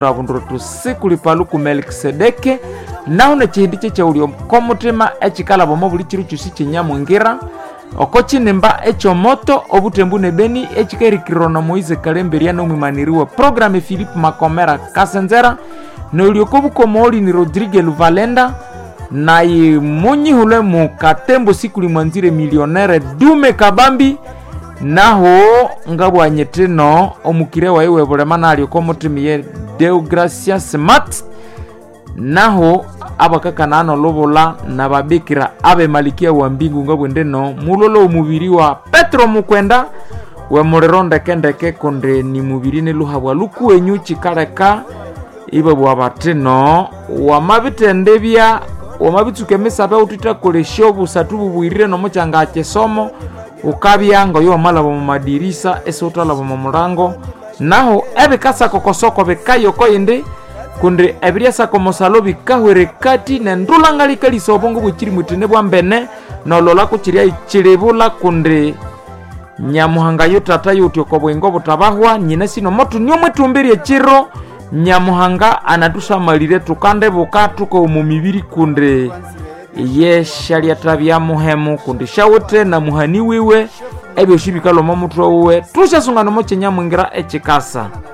Rabundro tusikuli paluku Melkisedeke nauna chihindiche cha ulio komutema echikala bomo buli chiru chusi chinyamwingira okochi nimba echo moto obutembu nebeni echikerikirono Moize Kalemberia no mwimaniriwa programe Philippe Makomera Kasenzera no uliokobuko moli ni Rodrigue Luvalenda na munyi hule mukatembo sikuli mwanzire milionere Dume Kabambi naho ngabwa nyeteno omukire wa iwe bolemana aliokomutimiye Deogracia Smart naho abakaka nano lobola na babikira abe malikia wa mbingu ngabwendeno mulolo umubiri wa Petro Mukwenda we mureronde kendeke konde ni mubiri ne luhabwa luku enyu chikareka ibe bwa bateno wa mabitendebya wa mabituke mesabe utita kolesho busatubu bwirire no muchanga chesomo ukabya ngo yo mala bo madirisa esotala bo murango naho ebe kasa kokosoko bekayo koyende kunde ebriasa komosalo bikahwere kati na ndulangali kali sobongo buchiri mutene bwa mbene no lola kuchiria ichirebula kunde nyamuhanga yotata yotyo kobwengo butabahwa nyine sino motu nyomwe tumbiri echiro nyamuhanga anatusha malire tukande bukatu ko mumibiri kunde ye sharia tabya muhemu kunde shawote na muhani wiwe ebyo shibikalo momutro we tusha sungano mo nyamwingira echikasa